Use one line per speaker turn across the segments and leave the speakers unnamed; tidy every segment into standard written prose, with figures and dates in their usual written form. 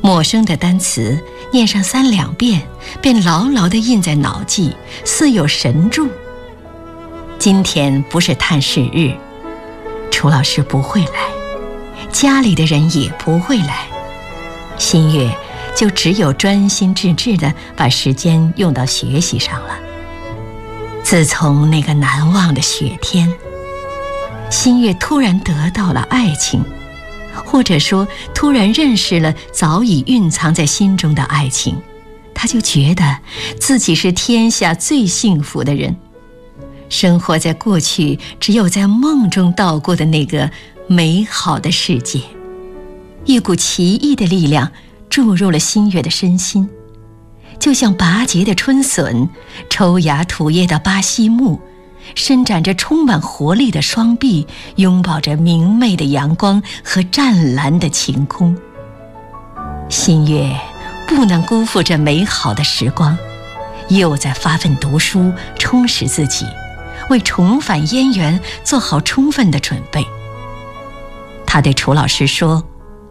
陌生的单词念上3、2遍，便牢牢地印在脑际，似有神助。今天不是探视日，楚老师不会来，家里的人也不会来，新月就只有专心致志地把时间用到学习上了。自从那个难忘的雪天，新月突然得到了爱情，或者说突然认识了早已蕴藏在心中的爱情，他就觉得自己是天下最幸福的人，生活在过去只有在梦中到过的那个美好的世界。一股奇异的力量注入了新月的身心，就像拔节的春笋，抽芽吐叶的巴西木，伸展着充满活力的双臂，拥抱着明媚的阳光和湛蓝的晴空。新月不能辜负这美好的时光，又在发奋读书，充实自己，为重返燕园做好充分的准备。他对楚老师说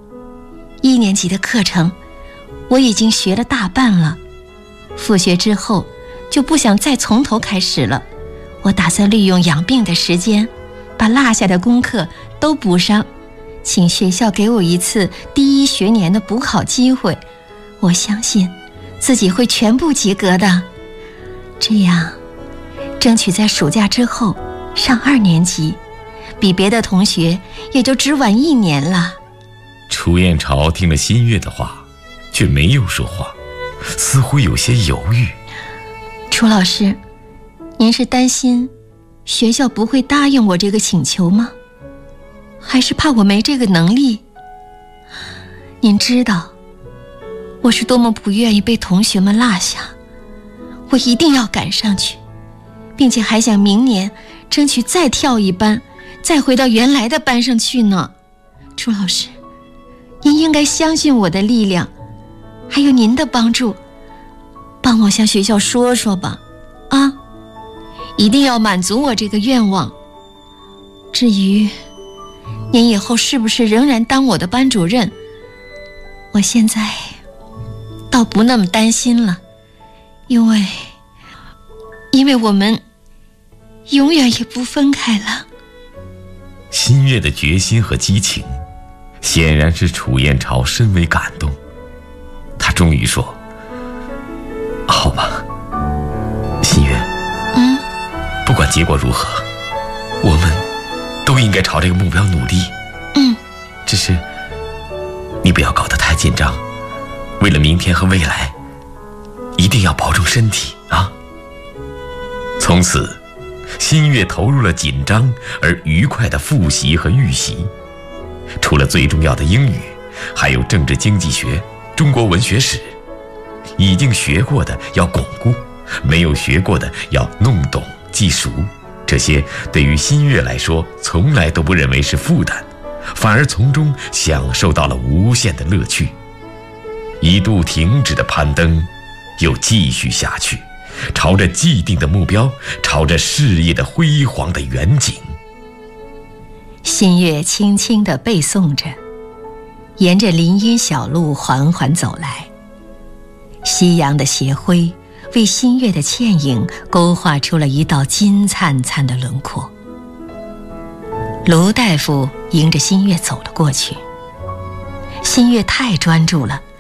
：1年级的课程我已经学了大半了，复学之后就不想再从头开始了，我打算利用养病的时间把落下的功课都补上，请学校给我一次第1学年的补考机会，我相信自己会全部及格的，这样争取在暑假之后上2年级，比别的同学也就只晚1年了。
楚燕朝听了新月的话，却没有说话，似乎有些犹豫。
楚老师，您是担心学校不会答应我这个请求吗？还是怕我没这个能力？您知道我是多么不愿意被同学们落下，我一定要赶上去，并且还想明年争取再跳一班，再回到原来的班上去呢。楚老师，您应该相信我的力量，还有您的帮助，帮我向学校说说吧，啊，一定要满足我这个愿望。至于您以后是不是仍然当我的班主任，我现在倒不那么担心了，因为我们永远也不分开了。
新月的决心和激情显然是楚燕朝深为感动，他终于说：好吧，新月，不管结果如何，我们都应该朝这个目标努力。只是你不要搞得太紧张，为了明天和未来，一定要保重身体啊。从此新月投入了紧张而愉快的复习和预习，除了最重要的英语，还有政治经济学、中国文学史，已经学过的要巩固，没有学过的要弄懂记熟。这些对于新月来说从来都不认为是负担，反而从中享受到了无限的乐趣。一度停止的攀登又继续下去，朝着既定的目标，朝着事业的辉煌的远景。
新月轻轻地背诵着，沿着林荫小路缓缓走来，夕阳的斜晖为新月的倩影勾画出了一道金灿灿的轮廓。卢大夫迎着新月走了过去，新月太专注了，